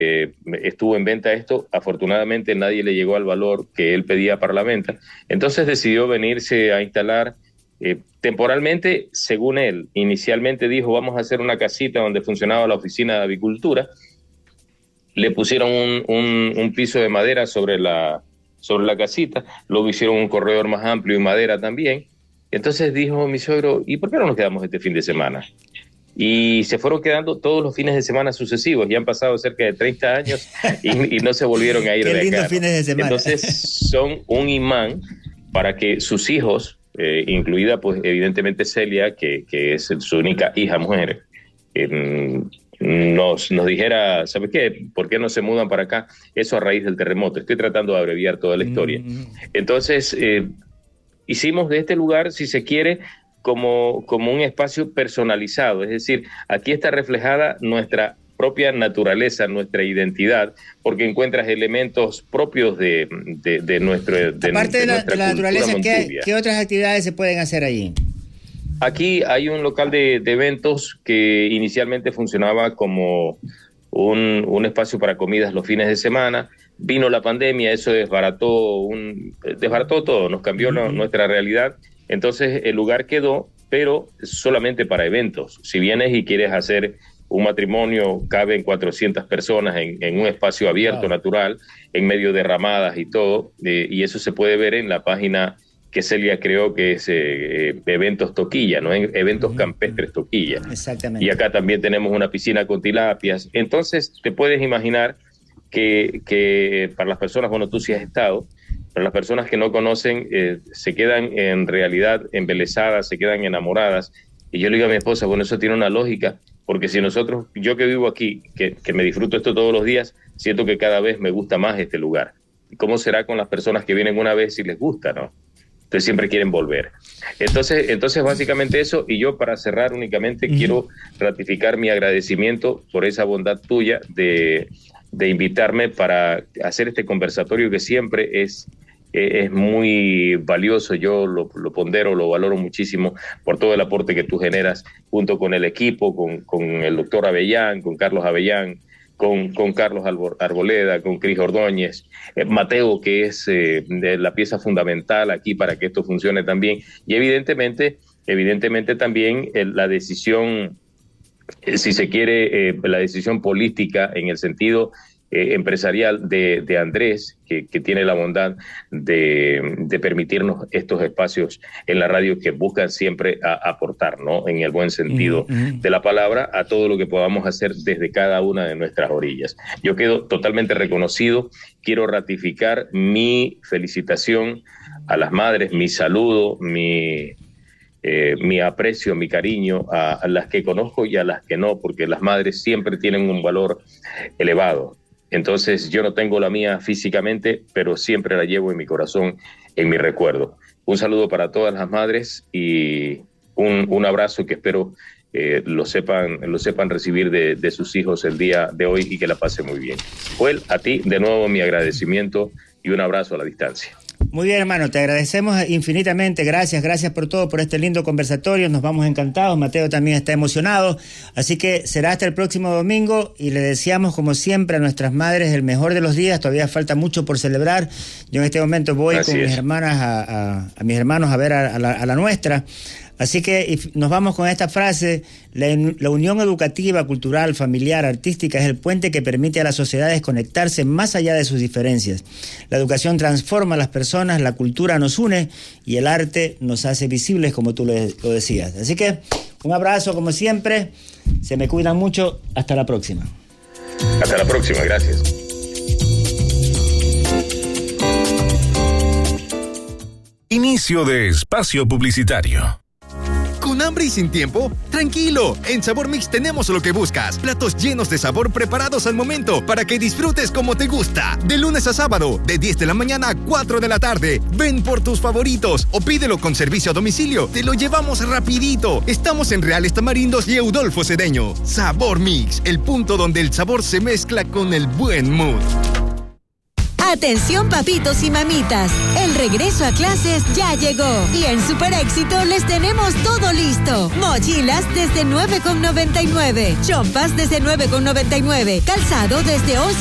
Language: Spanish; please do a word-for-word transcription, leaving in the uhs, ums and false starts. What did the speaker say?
eh, estuvo en venta esto. Afortunadamente nadie le llegó al valor que él pedía para la venta. Entonces decidió venirse a instalar eh, temporalmente, según él. Inicialmente dijo, vamos a hacer una casita donde funcionaba la oficina de avicultura. Le pusieron un, un, un piso de madera sobre la, sobre la casita, luego hicieron un corredor más amplio y madera también. Entonces dijo mi suegro, ¿y por qué no nos quedamos este fin de semana? Y se fueron quedando todos los fines de semana sucesivos. Ya han pasado cerca de treinta años y, y no se volvieron a ir Qué de lindos acá, ¿no? fines de semana. Entonces son un imán para que sus hijos, eh, incluida pues evidentemente Celia, que, que es su única hija mujer, eh, nos, nos dijera, ¿sabes qué? ¿Por qué no se mudan para acá? Eso a raíz del terremoto. Estoy tratando de abreviar toda la historia. Mm. Entonces, eh, hicimos de este lugar, si se quiere, como, como un espacio personalizado. Es decir, aquí está reflejada nuestra propia naturaleza, nuestra identidad, porque encuentras elementos propios de, de, de nuestro de, Aparte de, de, la, de la naturaleza, ¿qué, ¿qué otras actividades se pueden hacer allí? Aquí hay un local de, de eventos que inicialmente funcionaba como un, un espacio para comidas los fines de semana. Vino la pandemia, eso desbarató, un, desbarató todo, nos cambió uh-huh. no, nuestra realidad. Entonces el lugar quedó, pero solamente para eventos. Si vienes y quieres hacer un matrimonio, caben cuatrocientas personas en, en un espacio abierto, wow. natural, en medio de ramadas y todo, eh, y eso se puede ver en la página que Celia creó, que es eh, Eventos Toquilla, ¿no? Eventos uh-huh. Campestres Toquilla. Exactamente. Y acá también tenemos una piscina con tilapias. Entonces, te puedes imaginar que, que para las personas, bueno, tú sí has estado, para las personas que no conocen, eh, se quedan en realidad embelesadas, se quedan enamoradas. Y yo le digo a mi esposa, bueno, eso tiene una lógica, porque si nosotros, yo que vivo aquí, que, que me disfruto esto todos los días, siento que cada vez me gusta más este lugar. ¿Cómo será con las personas que vienen una vez y les gusta, no? Entonces siempre quieren volver. Entonces, entonces básicamente eso, y yo para cerrar únicamente uh-huh. quiero ratificar mi agradecimiento por esa bondad tuya de, de invitarme para hacer este conversatorio que siempre es, eh, es muy valioso. Yo lo, lo pondero, lo valoro muchísimo por todo el aporte que tú generas junto con el equipo, con, con el doctor Avellán, con Carlos Avellán, Con, con Carlos Arboleda, con Cris Ordóñez, eh, Mateo, que es eh, de la pieza fundamental aquí para que esto funcione también, y evidentemente, evidentemente también eh, la decisión, eh, si se quiere, eh, la decisión política en el sentido eh, empresarial de, de Andrés, que, que tiene la bondad de, de permitirnos estos espacios en la radio que buscan siempre a, aportar, ¿no? En el buen sentido uh-huh. de la palabra, a todo lo que podamos hacer desde cada una de nuestras orillas. Yo quedo totalmente reconocido. Quiero ratificar mi felicitación a las madres, mi saludo, mi... Eh, mi aprecio, mi cariño a, a las que conozco y a las que no, porque las madres siempre tienen un valor elevado. Entonces yo no tengo la mía físicamente, pero siempre la llevo en mi corazón, en mi recuerdo. Un saludo para todas las madres y un, un abrazo que espero eh, lo sepan, lo sepan recibir de, de sus hijos el día de hoy y que la pasen muy bien. Joel, a ti de nuevo mi agradecimiento y un abrazo a la distancia. Muy bien, hermano, te agradecemos infinitamente, gracias, gracias por todo, por este lindo conversatorio, nos vamos encantados, Mateo también está emocionado, así que será hasta el próximo domingo y le deseamos como siempre a nuestras madres el mejor de los días, todavía falta mucho por celebrar, yo en este momento voy Así con es. mis hermanas, a, a, a mis hermanos a ver a, a, la, a la nuestra. Así que nos vamos con esta frase: la, la unión educativa, cultural, familiar, artística es el puente que permite a las sociedades conectarse más allá de sus diferencias. La educación transforma a las personas, la cultura nos une y el arte nos hace visibles, como tú lo, lo decías. Así que un abrazo como siempre, se me cuidan mucho, hasta la próxima. Hasta la próxima, gracias. Inicio de espacio publicitario. ¿Con hambre y sin tiempo? ¡Tranquilo! En Sabor Mix tenemos lo que buscas. Platos llenos de sabor preparados al momento para que disfrutes como te gusta. De lunes a sábado, de diez de la mañana a cuatro de la tarde. Ven por tus favoritos o pídelo con servicio a domicilio. Te lo llevamos rapidito. Estamos en Reales Tamarindos y Eudolfo Cedeño. Sabor Mix, el punto donde el sabor se mezcla con el buen mood. Atención papitos y mamitas, el regreso a clases ya llegó y en Super Éxito les tenemos todo listo. Mochilas desde nueve con noventa y nueve, chompas desde nueve con noventa y nueve, calzado desde once